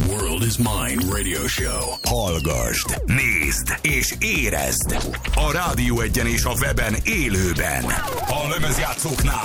World is Mine Radio Show. Hallgasd, nézd és érezd a Rádió Egyen és a weben élőben. A lemezjátszóknál